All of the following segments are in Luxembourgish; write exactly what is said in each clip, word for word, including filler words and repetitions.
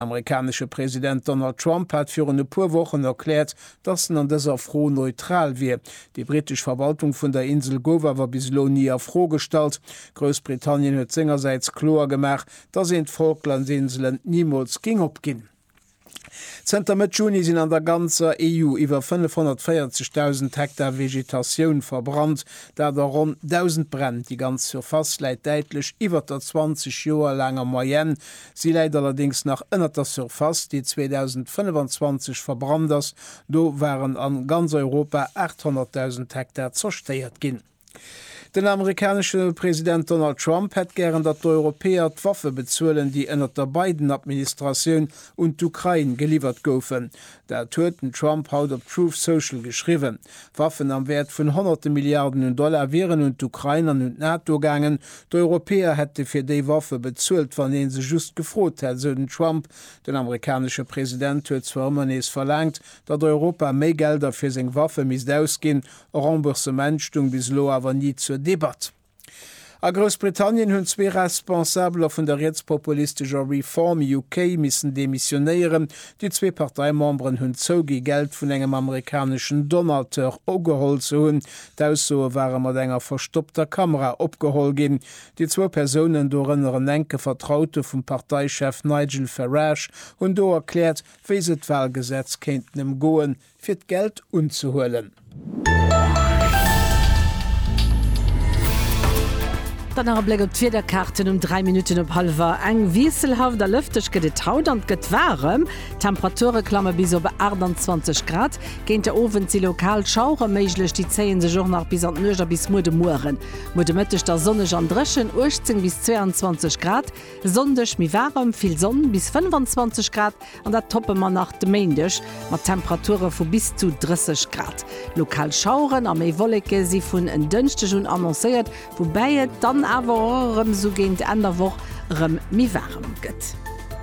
Amerikanische Präsident Donald Trump hat für eine paar Wochen erklärt, dass er an dieser Froh neutral wäre. Die britische Verwaltung von der Insel Gowa war bislang nie frohgestellt. Großbritannien hat seinerseits klar gemacht, dass in Falklandinseln niemals ging abgehen. Zter mit Juni sind an der ganzen E U über fünfhundertvierzigtausend Hektar Vegetation verbrannt, da der rund tausend brennt, die ganz für fast leid deutlich über der zwanzig Jahre langer Moyenne. Sie leider allerdings nach einer der Surface, die zweitausendfünfundzwanzig verbrannt ist. Da waren an ganz Europa achthunderttausend Hektar zerstört gehen. Den amerikanische Präsident Donald Trump hat gern, dat Europäer d Waffe bezuelen, die ënner der Biden-Administration und Ukraine geliefert goufen. Der töten Trump haut op Truth Social geschrieben. Waffen am Wert von hunderte Milliarden Dollar wären und Ukrainern und NATO gangen. Die Europäer hätte für die Waffe bezuelt, von denen sie just gefroht hat, so den Trump. Den amerikanische Präsident hat zwar immer nicht verlangt, dass Europa mehr Gelder für seine Waffe misst ausgehen, Remboursement stung bis lo aber nie zur Debatte. A Großbritannien hunn zwei Responsabler vun der rechtspopulistischer Reform U K missen demissionéieren. Die zwei Parteimembren hunn zogi Geld vun engem amerikanischen Donateur opgeholt zu hunn. D'Ausso waren mat enger verstoppter Kamera opgehol gin. Die zwei Personen do ënneren enke Vertraute vum Parteichef Nigel Farage hun do erklärt, wie se d'Wahlgesetz kenntnem goen, fir d Geld unzuholen. Dann blegget vier der Karten um drei Minuten op halber eng wieselhaft der lüftech gedet haut an get warm. Temperatureklammer bis op achtundzwanzig Grad. Geint der Ofen sie lokal schaure meiglech die zehn se Jour nach bis an Nøger bis Mude Muren. Mude mëttech der Sonnech an Dreschen achtzehn bis zweiundzwanzig Grad. Sondech mi warm viel Sonnen bis fünfundzwanzig Grad an der toppe man nach de Meindech mat Temperature vu bis zu dreißig Grad. Lokal schauren am méi Wolleke sie vun en dënchte schon annoncéiert, wobei dann aber so gehend an der Woche mi warm gëtt.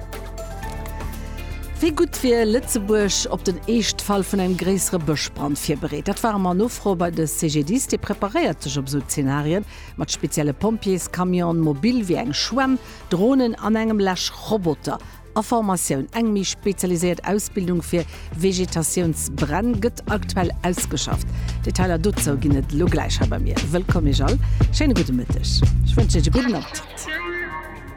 Wie gut fir Lützeburg op den Echtfall vun einem gräsere Bëchbrand fir berät. Dat war man no froh bei de C G Ds, die präpariert sech op so Szenarien mat spezielle Pompiers, Kamion, mobil wie eng Schwemm, Drohnen an engem Lasch Roboter. A Formatioun engmi spezialisiert Ausbildung fir Vegetationsbrenn gëtt aktuell ausgeschafft. Detailer Dutzo ginnet lo gleich bei mir. Willkommen, Jal. Schöne gute Mittag. Ich wünsche dir guten Appetit.